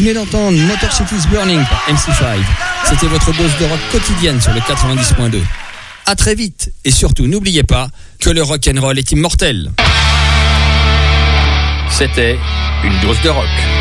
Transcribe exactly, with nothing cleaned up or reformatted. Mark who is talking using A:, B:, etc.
A: venez d'entendre Motor City's Burning par M C cinq. C'était votre dose de rock quotidienne sur le quatre-vingt-dix point deux. À très vite, et surtout n'oubliez pas que le rock'n'roll est immortel.
B: C'était une dose de rock.